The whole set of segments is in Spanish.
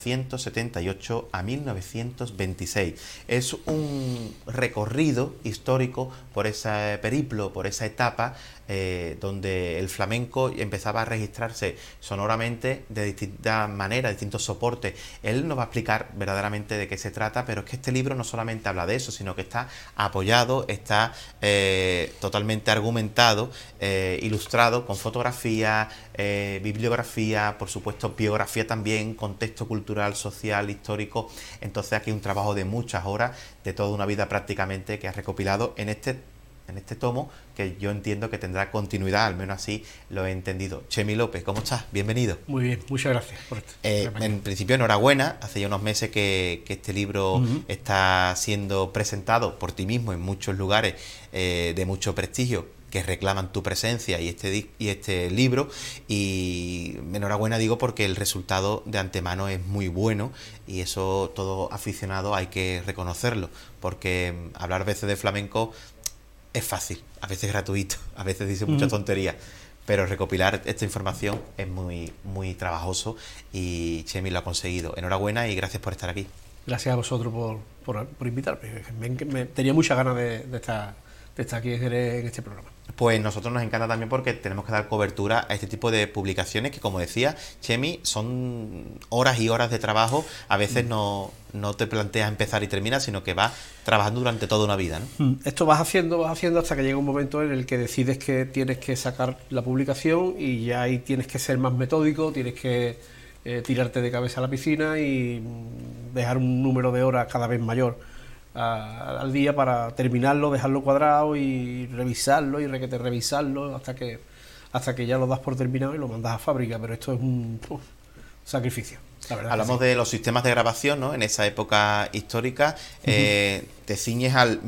1978 a 1926. Es un recorrido histórico por ese periplo, por esa etapa donde el flamenco empezaba a registrarse sonoramente de distintas maneras, distintos soportes. Él nos va a explicar verdaderamente de qué se trata, pero es que este libro no solamente habla de eso, sino que está apoyado, está totalmente argumentado, ilustrado con fotografía, bibliografía, por supuesto biografía también, contexto cultural, social, histórico. Entonces aquí hay un trabajo de muchas horas, de toda una vida prácticamente, que ha recopilado en este tomo, que yo entiendo que tendrá continuidad, al menos así lo he entendido. Chemi López, ¿cómo estás? Bienvenido. Muy bien, muchas gracias por esto. En principio, enhorabuena. Hace ya unos meses que este libro está siendo presentado por ti mismo en muchos lugares de mucho prestigio, que reclaman tu presencia y este libro, y enhorabuena digo porque el resultado de antemano es muy bueno, y eso todo aficionado hay que reconocerlo, porque hablar a veces de flamenco es fácil, a veces gratuito, a veces dice mucha tontería, pero recopilar esta información es muy, muy trabajoso, y Chemi lo ha conseguido. Enhorabuena y gracias por estar aquí. Gracias a vosotros por invitarme. Tenía muchas ganas de estar aquí en este programa. Pues nosotros nos encanta también porque tenemos que dar cobertura a este tipo de publicaciones que, como decía Chemi, son horas y horas de trabajo. A veces no te planteas empezar y terminar, sino que vas trabajando durante toda una vida, ¿no? Esto vas haciendo hasta que llega un momento en el que decides que tienes que sacar la publicación, y ya ahí tienes que ser más metódico, tienes que tirarte de cabeza a la piscina y dejar un número de horas cada vez mayor al día para terminarlo, dejarlo cuadrado y revisarlo y revisarlo hasta que ya lo das por terminado y lo mandas a fábrica. Pero esto es un sacrificio, la verdad. Hablamos de los sistemas de grabación, ¿no? En esa época histórica, te ciñes al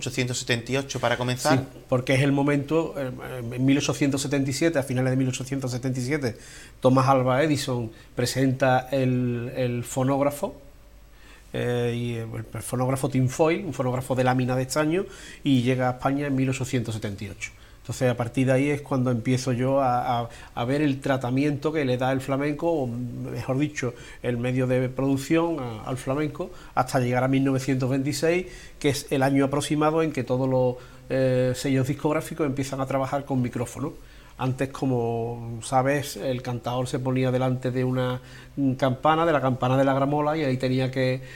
1878 para comenzar. Sí, porque es el momento. En 1877, a finales de 1877, Thomas Alva Edison presenta el fonógrafo, y el fonógrafo tinfoil, un fonógrafo de lámina de estaño, y llega a España en 1878. Entonces, a partir de ahí es cuando empiezo yo a ver el tratamiento que le da el flamenco, o mejor dicho, el medio de producción al flamenco, hasta llegar a 1926, que es el año aproximado en que todos los sellos discográficos empiezan a trabajar con micrófono. Antes, como sabes, el cantador se ponía delante de una campana, de la campana de la gramola, y ahí tenía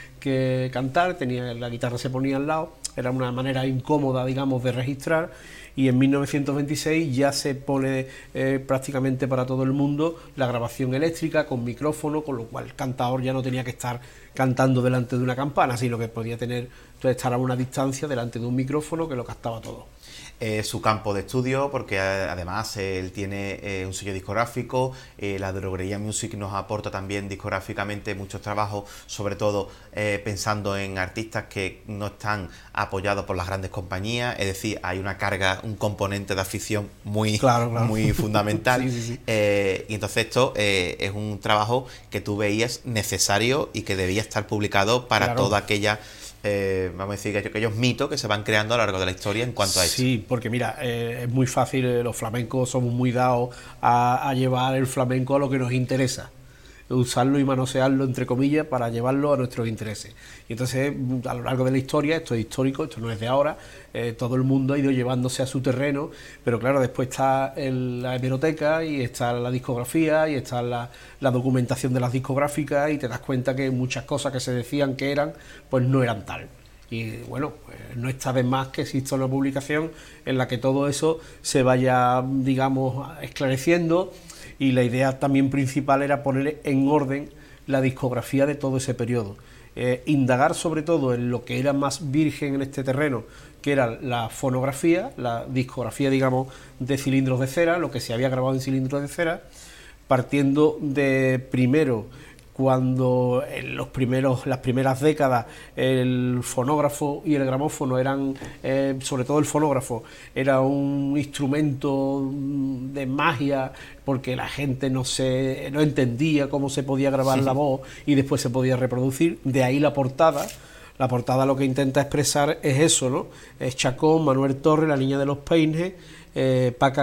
que cantar, la guitarra se ponía al lado. Era una manera incómoda, digamos, de registrar, y en 1926 ya se pone prácticamente para todo el mundo la grabación eléctrica con micrófono, con lo cual el cantador ya no tenía que estar cantando delante de una campana, sino que podía estar a una distancia delante de un micrófono que lo captaba todo. Su campo de estudio, porque además él tiene un sello discográfico, la Droguería Music nos aporta también discográficamente muchos trabajos, sobre todo pensando en artistas que no están apoyados por las grandes compañías, es decir, hay una carga, un componente de afición muy, claro. Muy fundamental. Sí. Y entonces esto es un trabajo que tú veías necesario y que debía estar publicado para toda aquella... vamos a decir, aquellos mitos que se van creando a lo largo de la historia en cuanto a esto. Sí, porque mira, es muy fácil, los flamencos somos muy dados a llevar el flamenco a lo que nos interesa, usarlo y manosearlo, entre comillas, para llevarlo a nuestros intereses. Y entonces, a lo largo de la historia, esto es histórico, esto no es de ahora, todo el mundo ha ido llevándose a su terreno, pero claro, después está la hemeroteca, y está la discografía, y está la documentación de las discográficas, y te das cuenta que muchas cosas que se decían que eran, pues no eran tal. Y bueno, pues no está de más que exista una publicación en la que todo eso se vaya, digamos, esclareciendo, y la idea también principal era poner en orden la discografía de todo ese periodo, indagar sobre todo en lo que era más virgen en este terreno, que era la fonografía, la discografía, digamos, de cilindros de cera, lo que se había grabado en cilindros de cera, partiendo de primero, cuando en las primeras décadas el fonógrafo y el gramófono eran, sobre todo el fonógrafo, era un instrumento de magia, porque la gente no entendía cómo se podía grabar la voz y después se podía reproducir. De ahí la portada. La portada lo que intenta expresar es eso, ¿no? Es Chacón, Manuel Torre, La Niña de los Peines, Paca